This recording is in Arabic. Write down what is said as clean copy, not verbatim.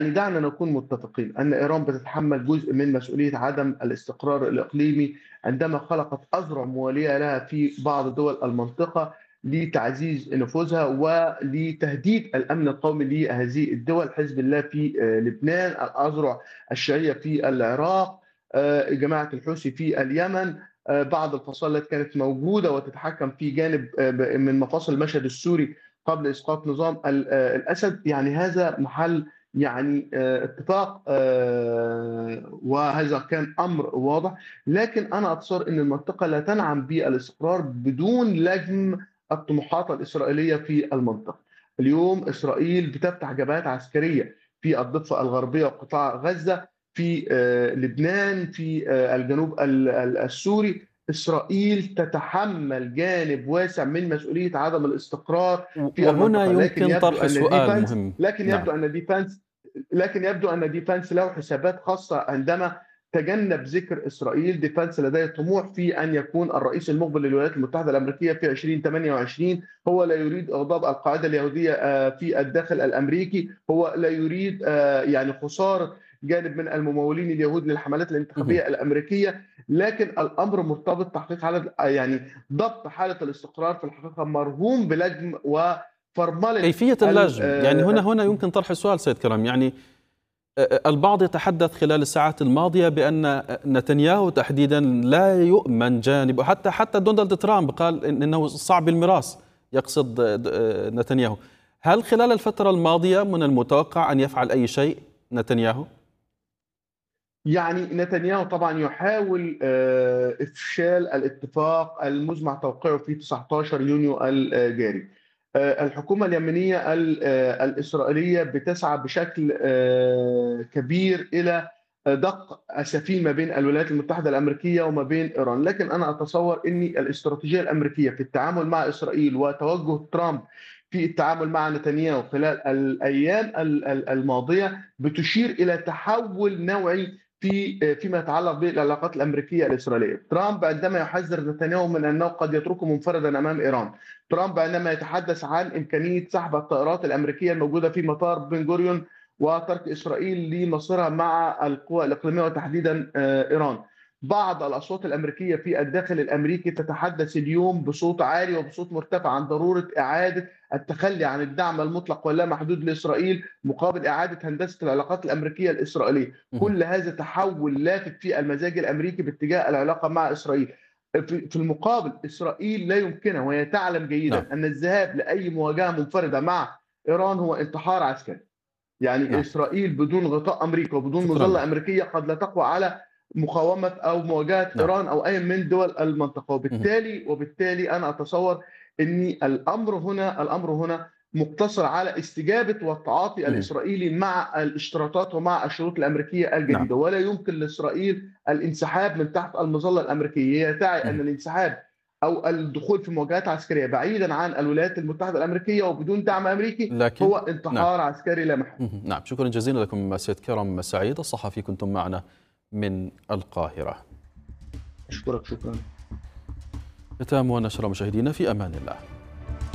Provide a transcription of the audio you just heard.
دعنا نكون متفقين أن إيران بتتحمل جزء من مسؤولية عدم الاستقرار الإقليمي عندما خلقت أذرع موالية لها في بعض دول المنطقة لتعزيز نفوذها ولتهديد الأمن القومي لهذه الدول. حزب الله في لبنان، الأذرع الشيعية في العراق، جماعة الحوثي في اليمن، بعض الفصائل التي كانت موجودة وتتحكم في جانب من مفاصل المشهد السوري قبل إسقاط نظام الأسد. يعني هذا محل يعني اتفاق، وهذا كان امر واضح. لكن انا اتصور ان المنطقه لا تنعم بالاستقرار بدون لجم الطموحات الاسرائيليه في المنطقه. اليوم اسرائيل بتفتح جبهات عسكريه في الضفه الغربيه وقطاع غزه، في لبنان، في الجنوب السوري. اسرائيل تتحمل جانب واسع من مسؤوليه عدم الاستقرار في وهنا المنطقه، لكن يمكن يبدو طرح ان دي سؤال فانس مهم. لكن نعم. يبدو ان دي فانس لكن يبدو ان ديفانس له حسابات خاصه عندما تجنب ذكر اسرائيل. ديفانس لديه طموح في ان يكون الرئيس المقبل للولايات المتحده الامريكيه في 2028. هو لا يريد اغضاب القاعده اليهوديه في الداخل الامريكي، هو لا يريد يعني خساره جانب من الممولين اليهود للحملات مهم. الانتخابيه الامريكيه. لكن الامر مرتبط تحقيق حاله، يعني ضبط حاله الاستقرار في الحقيقه مرهون بلجم وفرمله كيفية اللجم، يعني هنا يمكن طرح السؤال سيد كرم. يعني البعض يتحدث خلال الساعات الماضية بأن نتنياهو تحديدا لا يؤمن جانب، وحتى دونالد ترامب قال إنه صعب الميراث، يقصد نتنياهو. هل خلال الفترة الماضية من المتوقع أن يفعل أي شيء نتنياهو؟ يعني نتنياهو طبعا يحاول إفشال الاتفاق المزمع توقيعه في 19 يونيو الجاري. الحكومة اليمنية الإسرائيلية بتسعى بشكل كبير إلى دق أسافين ما بين الولايات المتحدة الأمريكية وما بين إيران. لكن أنا أتصور أن الاستراتيجية الأمريكية في التعامل مع إسرائيل وتوجه ترامب في التعامل مع نتنياهو خلال الأيام الماضية بتشير إلى تحول نوعي فيما يتعلق بالعلاقات الامريكيه الاسرائيليه. ترامب عندما يحذر نتنياهو من انه قد يتركه منفردا امام ايران. ترامب عندما يتحدث عن امكانيه سحب الطائرات الامريكيه الموجوده في مطار بن غوريون وترك اسرائيل لمصيرها مع القوى الاقليميه وتحديدا ايران. بعض الاصوات الامريكيه في الداخل الامريكي تتحدث اليوم بصوت عالي وبصوت مرتفع عن ضروره اعاده التخلي عن الدعم المطلق واللا محدود لاسرائيل مقابل اعاده هندسه العلاقات الامريكيه الاسرائيليه. مهم. كل هذا تحول لافت في المزاج الامريكي باتجاه العلاقه مع اسرائيل. في المقابل اسرائيل لا يمكنها، وهي تعلم نعم. جيدا ان الذهاب لاي مواجهه منفرده مع ايران هو انتحار عسكري. يعني نعم. اسرائيل بدون غطاء امريكا وبدون شكرا مظله لك. امريكيه قد لا تقوى على مقاومه او مواجهه نعم. ايران او اي من دول المنطقه. مهم. وبالتالي انا اتصور ان الامر هنا مقتصر على استجابه والتعاطي مهم. الاسرائيلي مع الاشتراطات ومع الشروط الامريكيه نعم. الجديده. ولا يمكن لاسرائيل الانسحاب من تحت المظله الامريكيه. هي تعي ان مهم. الانسحاب او الدخول في مواجهات عسكريه بعيدا عن الولايات المتحده الامريكيه وبدون دعم امريكي لكن هو نعم. انتحار عسكري لا محل. مهم. نعم، شكرا جزيلا لكم سيد كرم سعيد الصحفي، كنتم معنا من القاهرة. اشكرك شكرا. ختام ونشر مشاهدينا، في أمان الله.